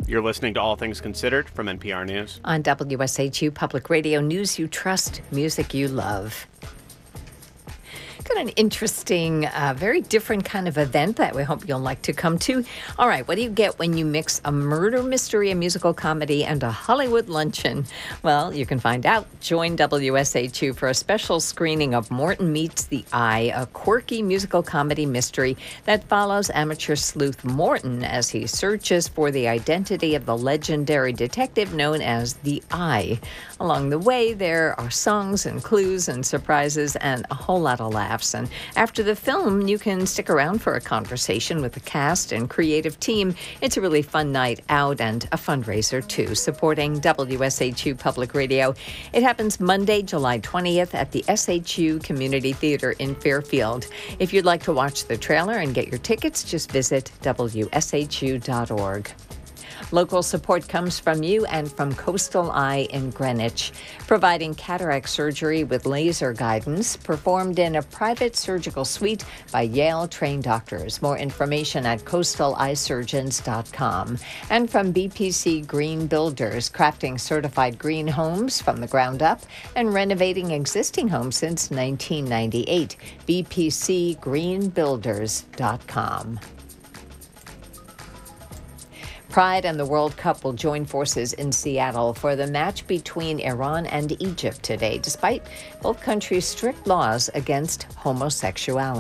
You're listening to All Things Considered from NPR News. On WSHU Public Radio, news you trust, music you love. Got an interesting, very different kind of event that we hope you'll like to come to. All right, what do you get when you mix a murder mystery, a musical comedy, and a Hollywood luncheon? Well, you can find out. Join WSHU for a special screening of Morton Meets the Eye, a quirky musical comedy mystery that follows amateur sleuth Morton as he searches for the identity of the legendary detective known as the Eye. Along the way, there are songs and clues and surprises and a whole lot of laughs. And after the film, you can stick around for a conversation with the cast and creative team. It's a really fun night out and a fundraiser, too, supporting WSHU Public Radio. It happens Monday, July 20th at the SHU Community Theater in Fairfield. If you'd like to watch the trailer and get your tickets, just visit WSHU.org. Local support comes from you and from Coastal Eye in Greenwich, providing cataract surgery with laser guidance performed in a private surgical suite by Yale-trained doctors. More information at coastaleyesurgeons.com. And from BPC Green Builders, crafting certified green homes from the ground up and renovating existing homes since 1998. bpcgreenbuilders.com. Pride and the World Cup will join forces in Seattle for the match between Iran and Egypt today, despite both countries' strict laws against homosexuality.